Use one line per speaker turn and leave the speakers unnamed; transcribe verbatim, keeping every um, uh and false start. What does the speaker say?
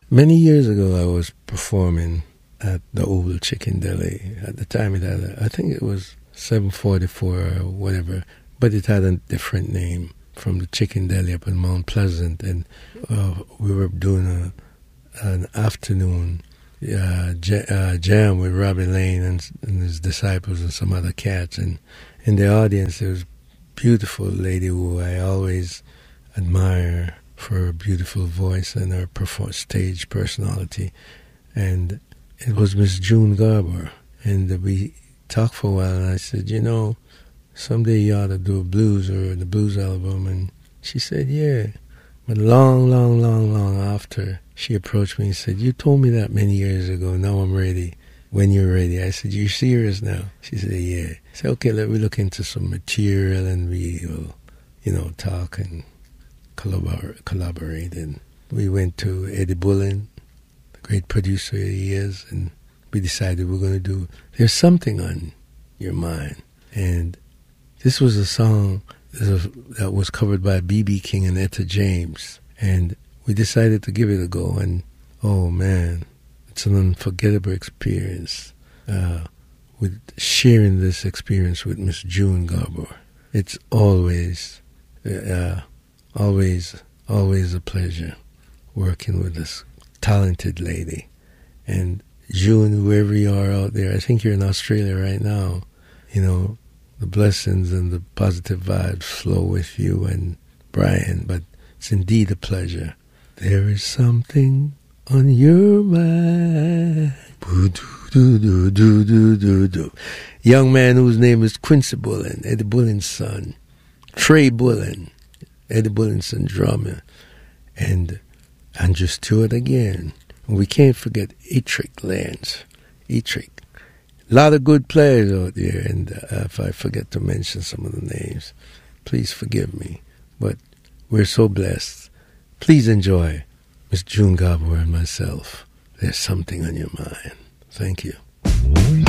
Many years ago, I was performing at the Old Chicken Deli. At the time, it had, a, I think it was seven forty-four or whatever, but it had a different name from the Chicken Deli up in Mount Pleasant. And uh, we were doing a, an afternoon uh, j- uh, jam with Robbie Lane and, and his disciples and some other cats. And in the audience, there was a beautiful lady who I always admire for her beautiful voice and her perform- stage personality. And it was Miss June Garber. And we talked for a while, and I said, you know, someday you ought to do a blues or the blues album. And she said, yeah. But long, long, long, long after, she approached me and said, you told me that many years ago. Now I'm ready. When you're ready. I said, you're serious now? She said, yeah. I said, okay, let me look into some material and we will, you know, talk and collabor- collaborate. And we went to Eddie Bullen, the great producer he is, and we decided we're going to do There's Something on Your Mind. And this was a song that was covered by B B King and Etta James. And we decided to give it a go. And, oh, man, it's an unforgettable experience uh, with sharing this experience with Miss June Garber. It's always, uh, always, always a pleasure working with this talented lady. And June, whoever you are out there, I think you're in Australia right now, you know, the blessings and the positive vibes flow with you and Brian, but it's indeed a pleasure. There is something on your mind. Young man whose name is Quincy Bullen, Eddie Bullen's son, Trey Bullen, Eddie Bullen's son, drummer, and Andrew Stewart again. And we can't forget Etrick Lance. Etrick. A lot of good players out there, and uh, if I forget to mention some of the names, please forgive me. But we're so blessed. Please enjoy Miss June Garber and myself. There's Something on Your Mind. Thank you.